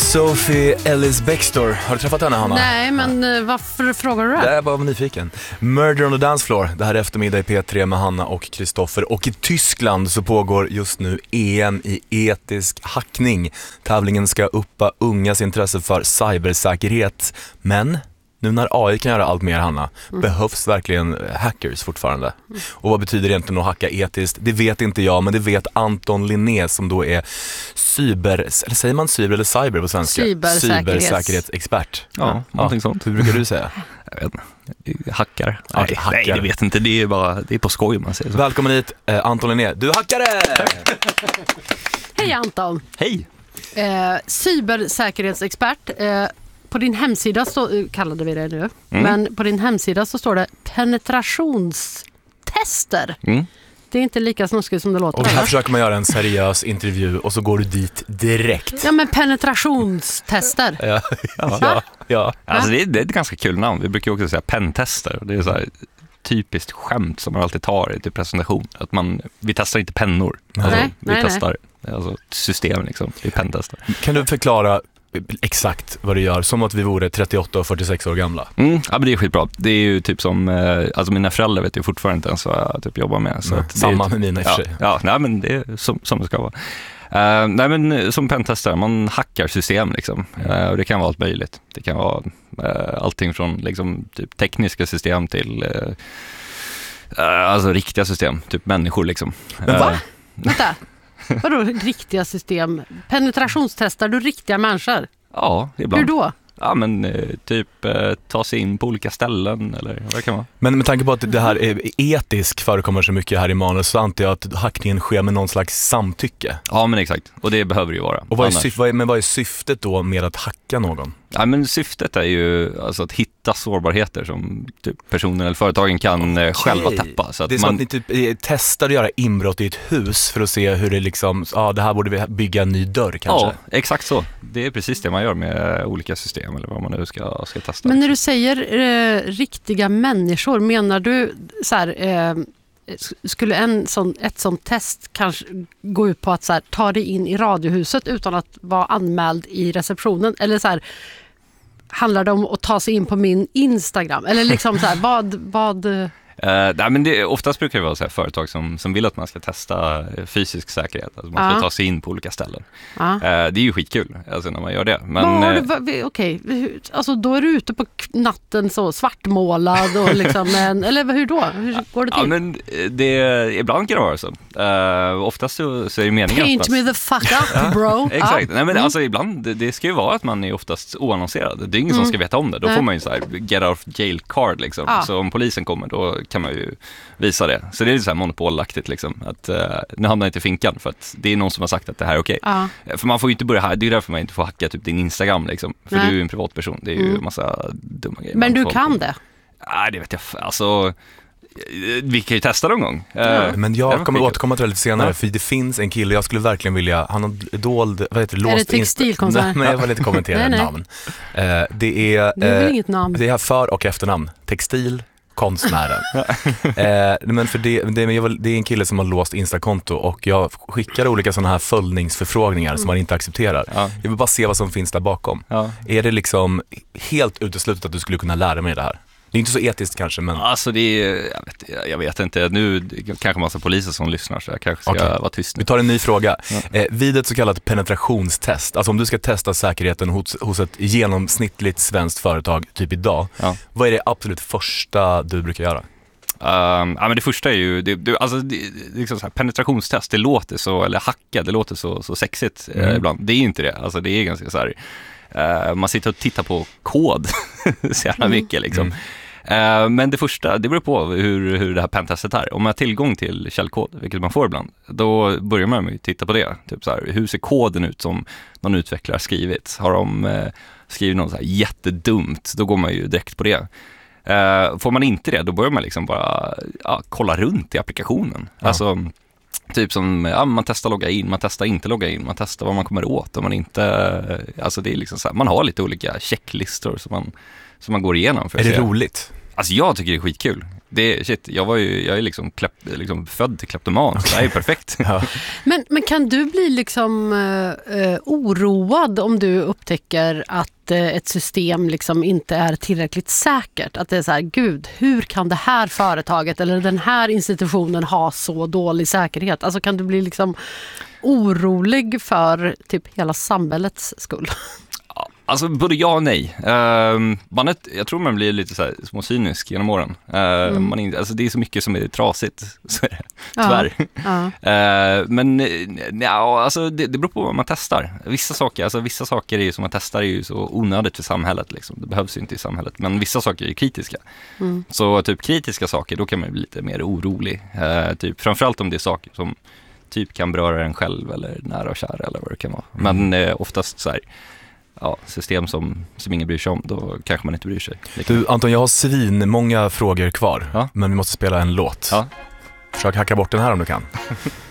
Sophie Ellis Bextor. Har du träffat henne, Hanna? Nej, men varför frågar du det? Jag var nyfiken. Murder on the Dance Floor. Det här är eftermiddag i P3 med Hanna och Kristoffer. Och i Tyskland så pågår just nu EM i etisk hackning. Tävlingen ska uppa ungas intresse för cybersäkerhet. Men nu när AI kan göra allt mer, Hanna, behövs verkligen hackers fortfarande. Och vad betyder egentligen att hacka etiskt? Det vet inte jag, men det vet Anton Linné som då är eller säger man cyber eller cyber på svenska? Cybersäkerhetsexpert. Ja, någonting sånt. Hur brukar du säga? Jag vet inte. Hackar. Hackar. Nej, det vet inte. Det är på skoj man säger så. Välkommen hit, Anton Linné. Du hackare! Hej Anton. Hej. Cybersäkerhetsexpert. På din hemsida kallade vi det nu. Men på din hemsida så står det penetrationstester. Det är inte lika snuskigt som det låter. Och här försöker man göra en seriös intervju och så går du dit direkt. Ja, men penetrationstester. Ja. Alltså det är ett ganska kul namn. Vi brukar också säga pentester. Det är så här typiskt skämt som man alltid tar i till presentation. Att vi testar inte pennor. Alltså, vi testar alltså ett system liksom. Vi pentestar. Kan du förklara exakt vad du gör, som att vi vore 38 och 46 år gamla? Ja, men det är skitbra. Det är ju typ som, alltså mina föräldrar vet ju fortfarande inte ens vad jag typ jobbar med. Så att samma typ, med mina i och för sig. Ja, nej, men det är som det ska vara. Nej, men som pentester, man hackar system liksom. Och det kan vara allt möjligt. Det kan vara allting från liksom, typ tekniska system till alltså riktiga system, typ människor liksom. Men va? Vänta. Vadå riktiga system? Penetrationstestar du riktiga människor? Ja, ibland. Hur då? Ja, men typ ta sig in på olika ställen eller vad det kan vara. Men med tanke på att det här är etisk förekommer så mycket här i manus, så antar jag att hackningen sker med någon slags samtycke. Ja, men exakt. Och det behöver ju vara. Och vad är syftet då med att hacka någon? Ja, men syftet är ju alltså att hitta sårbarheter som typ personer eller företagen kan själva tappa. Så att det är som att ni typ testar att göra inbrott i ett hus för att se hur det liksom, det här borde vi bygga en ny dörr kanske. Ja, exakt så. Det är precis det man gör med olika system eller vad man nu ska testa. Men när du säger riktiga människor, menar du så här, skulle ett sånt test kanske gå ut på att så här, ta dig in i radiohuset utan att vara anmäld i receptionen? Eller så här, handlar det om att ta sig in på min Instagram? Eller liksom så här, vad... Nej, men oftast brukar det vara så här företag som vill att man ska testa fysisk säkerhet. Alltså man ska ta sig in på olika ställen. Det är ju skitkul alltså, när man gör det. Men, okej, alltså då är du ute på natten så svartmålad och liksom, eller hur då? Hur går det till? Ja, men ibland kan det vara så. Oftast så är det meningen Paint att me the fuck up, bro. Exakt. Nej, men alltså ibland, det ska ju vara att man är oftast oannonserad. Det är ingen som ska veta om det. Då får man ju så här get out of jail card liksom. Så om polisen kommer, då kan man ju visa det. Så det är så här monopolaktigt liksom. Att nu hamnar inte i finkan för att det är någon som har sagt att det här är okej. För man får ju inte börja här. Det är därför man inte får hacka typ din Instagram liksom. För du är ju en privatperson. Det är ju en massa dumma grejer. Men du kan det? Nej, det vet jag. Alltså, vi kan ju testa någon gång. Men jag kommer återkomma till det lite senare, för det finns en kille jag skulle verkligen vilja, han har dold, vad heter det, låst. Är det textilkoncern? Nej, jag vill inte kommentera namn. Det är väl inget namn. Det är för- och efternamn. Textil konstnären. Men för det är en kille som har låst Instakonto och jag skickar olika sådana här följningsförfrågningar som man inte accepterar. Jag vill bara se vad som finns där bakom. Är det liksom helt uteslutet att du skulle kunna lära mig det här? Det är inte så etiskt kanske, men... Alltså det är, jag vet inte. Nu kanske massa poliser som lyssnar så jag kanske ska vara tyst nu. Vi tar en ny fråga. Vid ett så kallat penetrationstest, alltså om du ska testa säkerheten hos ett genomsnittligt svenskt företag typ idag, vad är det absolut första du brukar göra? Men det första är ju liksom så här, penetrationstest, det låter så, eller hacka, det låter så sexigt ibland. Det är inte det. Alltså det är ganska så här, man sitter och tittar på kod så jävla mycket liksom. Men det första, det beror på hur det här pentestet är. Om man har tillgång till källkod, vilket man får ibland, då börjar man med att titta på det. Typ så här, hur ser koden ut som någon utvecklare skrivit? Har de skrivit något så här jättedumt, då går man ju direkt på det. Får man inte det, då börjar man liksom bara kolla runt i applikationen. Alltså typ som man testar logga in, man testar inte logga in, man testar vad man kommer åt om man inte, alltså det är liksom så här, man har lite olika checklistor som man går igenom för att se. Är det roligt? Alltså jag tycker det är skitkul. Jag är liksom, född till kleptoman, så det är ju perfekt. Ja. Men kan du bli liksom oroad om du upptäcker att ett system liksom inte är tillräckligt säkert? Att det är så här, gud, hur kan det här företaget eller den här institutionen ha så dålig säkerhet? Alltså kan du bli liksom orolig för typ hela samhällets skull? Alltså både ja och nej. Jag tror man blir lite så här småcynisk genom åren. Alltså det är så mycket som är trasigt, så är det, tyvärr. Ja. Men ja, alltså det beror på vad man testar. Vissa saker är ju, som man testar är ju så onödigt för samhället. Liksom. Det behövs ju inte i samhället. Men vissa saker är kritiska. Så typ kritiska saker, då kan man bli lite mer orolig. Typ, framförallt om det är saker som typ kan beröra en själv eller nära och kära eller vad det kan vara. Men oftast så här, system som ingen bryr sig om, då kanske man inte bryr sig. Du Anton, jag har många frågor kvar, men vi måste spela en låt. Ja. Försök hacka bort den här om du kan.